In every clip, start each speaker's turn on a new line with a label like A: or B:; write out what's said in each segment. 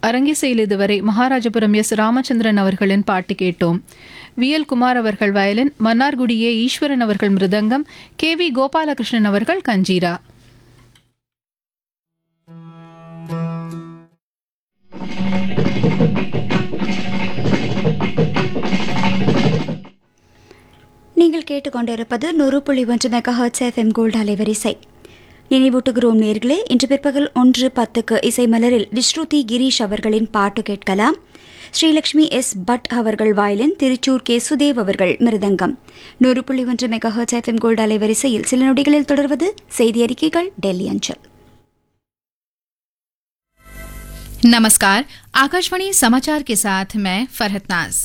A: அரங்கிசையில் இதுவரை மகாராஜபுரம் எஸ் ராமச்சந்திரன் அவர்களின் பாட்டு கேட்டோம். விஎல் குமார் அவர்கள் வயலின், மன்னார்குடி ஏ ஈஸ்வரன் அவர்கள் மிருதங்கம், KV கோபாலகிருஷ்ணன் அவர்கள் கஞ்சீரா.
B: நீங்கள் கேட்டுக்கொண்டிருப்பது 100.1 மெகாஹெர்ட்ஸ் FM கோல்ட் அலைவரிசை. நினைவூட்டுகிறோம் நேர்களே, இன்று பிற்பகல் 1:10 இசை மலரில் டிஸ்ருதி கிரீஷ் அவர்களின் பாட்டு கேட்கலாம். ஸ்ரீலட்சுமி S. பட் அவர்கள் வயலின், திருச்சூர் K. சுதேவ் அவர்கள் மிருதங்கம். 100.1 மெகாஹெர்ட்ஸ் FM கோல்ட் அலைவரிசையில் சில நொடிகளில் தொடர்வது செய்தி அறிக்கைகள் டெல்லி அஞ்சல்.
C: नमस्कार, आकाशवाणी समाचार के साथ मैं फरहत नाज।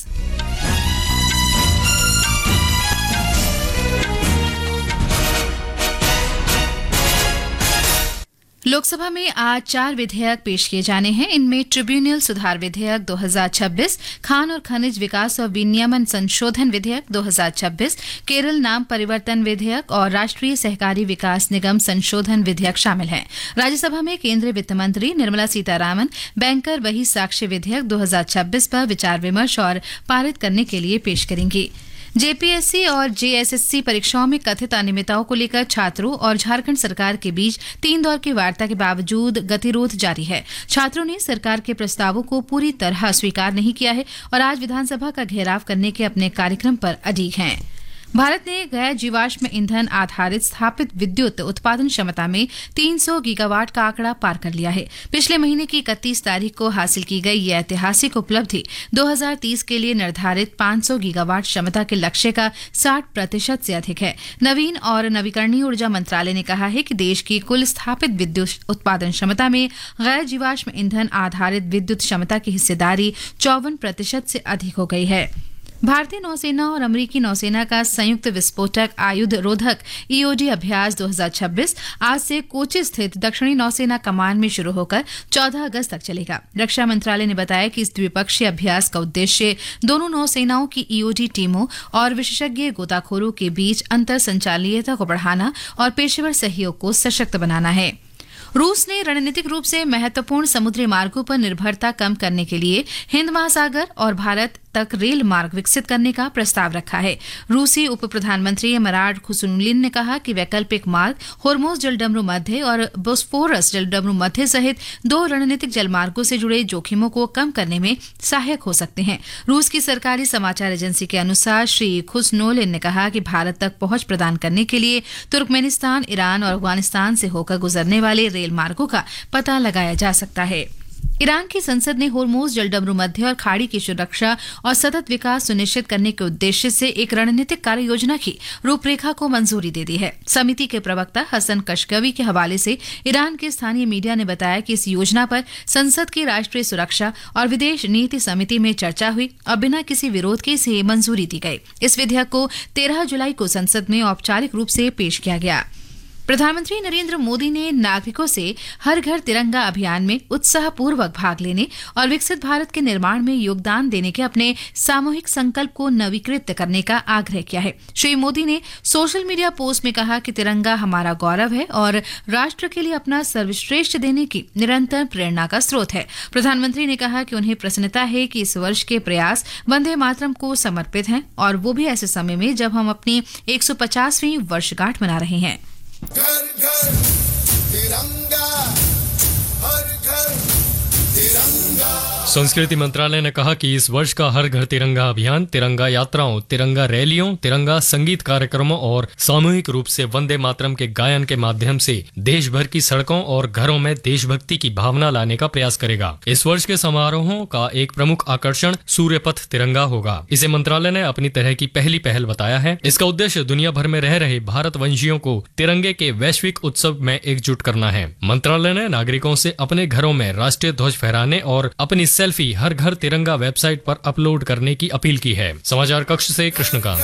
C: लोकसभा में आज 4 विधेयक पेश किए जाने हैं। इनमें ट्रिब्यूनल सुधार विधेयक 2026, खान और खनिज विकास और विनियमन संशोधन विधेयक 2026, केरल नाम परिवर्तन विधेयक और राष्ट्रीय सहकारी विकास निगम संशोधन विधेयक शामिल हैं। राज्यसभा में केंद्रीय वित्त मंत्री निर्मला सीतारामन बैंकर बही साक्ष्य विधेयक 2026 पर विचार विमर्श और पारित करने के लिए पेश करेंगी। जेपीएससी और जेएसएससी परीक्षाओं में कथित अनियमितताओं को लेकर छात्रों और झारखंड सरकार के बीच 3 दौर की वार्ता के बावजूद गतिरोध जारी है। छात्रों ने सरकार के प्रस्तावों को पूरी तरह स्वीकार नहीं किया है और आज विधानसभा का घेराव करने के अपने कार्यक्रम पर अडिग हैं। भारत ने गैर जीवाश्म ईंधन आधारित स्थापित विद्युत उत्पादन क्षमता में 300 गीगावाट का आंकड़ा पार कर लिया है। पिछले महीने की 31 तारीख को हासिल की गई यह ऐतिहासिक उपलब्धि 2030 के लिए निर्धारित 500 गीगावाट क्षमता के लक्ष्य का 60% से अधिक है। नवीन और नवीकरणीय ऊर्जा मंत्रालय ने कहा है कि देश की कुल स्थापित विद्युत उत्पादन क्षमता में गैर जीवाश्म ईंधन आधारित विद्युत क्षमता की हिस्सेदारी 54% से अधिक हो गई है। भारतीय नौसेना और अमेरिकी नौसेना का संयुक्त विस्फोटक आयुध रोधक EOD अभ्यास 2026 आज से कोची स्थित दक्षिणी नौसेना कमान में शुरू होकर 14 अगस्त तक चलेगा। रक्षा मंत्रालय ने बताया कि इस द्विपक्षीय अभ्यास का उद्देश्य दोनों नौसेनाओं की EOD टीमों और विशेषज्ञ गोताखोरों के बीच अंतर संचालनीयता को बढ़ाना और पेशेवर सहयोग को सशक्त बनाना है। रूस ने रणनीतिक रूप से महत्वपूर्ण समुद्री मार्गों पर निर्भरता कम करने के लिए हिंद महासागर और भारत तक रेल मार्ग विकसित करने का प्रस्ताव रखा है। रूसी उप प्रधानमंत्री मराड खुसनुलिन ने कहा कि वैकल्पिक मार्ग होर्मुज जलडमरू मध्य और बोस्फोरस जलडमरू मध्य सहित 2 रणनीतिक जलमार्गों से जुड़े जोखिमों को कम करने में सहायक हो सकते हैं। रूस की सरकारी समाचार एजेंसी के अनुसार श्री खुसनोलिन ने कहा कि भारत तक पहुंच प्रदान करने के लिए तुर्कमेनिस्तान, ईरान और अफगानिस्तान से होकर गुजरने वाले रेल मार्गों का पता लगाया जा सकता है। ईरान की संसद ने होर्मुज जलडमरू मध्य और खाड़ी की सुरक्षा और सतत विकास सुनिश्चित करने के उद्देश्य से एक रणनीतिक कार्य योजना की रूपरेखा को मंजूरी दे दी है। समिति के प्रवक्ता हसन कशगवी के हवाले से ईरान के स्थानीय मीडिया ने बताया कि इस योजना पर संसद की राष्ट्रीय सुरक्षा और विदेश नीति समिति में चर्चा हुई और बिना किसी विरोध के इसे मंजूरी दी गई। इस विधेयक को 13 जुलाई को संसद में औपचारिक रूप से पेश किया गया। प्रधानमंत्री नरेंद्र मोदी ने नागरिकों से हर घर तिरंगा अभियान में उत्साहपूर्वक भाग लेने और विकसित भारत के निर्माण में योगदान देने के अपने सामूहिक संकल्प को नवीकृत करने का आग्रह किया है। श्री मोदी ने सोशल मीडिया पोस्ट में कहा कि तिरंगा हमारा गौरव है और राष्ट्र के लिए अपना सर्वश्रेष्ठ देने की निरंतर प्रेरणा का स्रोत है। प्रधानमंत्री ने कहा कि उन्हें प्रसन्नता है कि इस वर्ष के प्रयास वंदे मातरम को समर्पित हैं और वो भी ऐसे समय में जब हम अपनी 150वीं वर्षगांठ मना रहे हैं।
D: घर घर तिरंगा, हर घर तिरंगा। संस्कृति मंत्रालय ने कहा कि इस वर्ष का हर घर तिरंगा अभियान तिरंगा यात्राओं, तिरंगा रैलियों, तिरंगा संगीत कार्यक्रमों और सामूहिक रूप से वंदे मातरम के गायन के माध्यम से देश भर की सड़कों और घरों में देशभक्ति की भावना लाने का प्रयास करेगा। इस वर्ष के समारोहों का एक प्रमुख आकर्षण सूर्यपथ तिरंगा होगा। इसे मंत्रालय ने अपनी तरह की पहली पहल बताया है। इसका उद्देश्य दुनिया भर में रह रहे भारतवंशियों को तिरंगे के वैश्विक उत्सव में एकजुट करना है। मंत्रालय ने नागरिकों से अपने घरों में राष्ट्रीय ध्वज फहराने और अपनी सेल्फी हर घर तिरंगा वेबसाइट पर अपलोड करने की अपील की है। समाचार कक्ष से कृष्णकांत।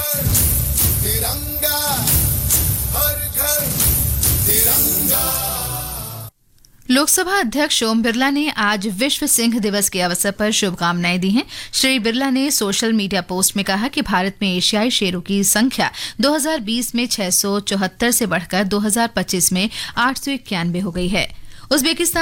C: लोकसभा अध्यक्ष ओम बिरला ने आज विश्व सिंह दिवस के अवसर पर शुभकामनाएं दी हैं। श्री बिरला ने सोशल मीडिया पोस्ट में कहा कि भारत में एशियाई शेरों की संख्या 2020 में 674 से बढ़कर 2025 में 891 हो गई है। उज़्बेकिस्तान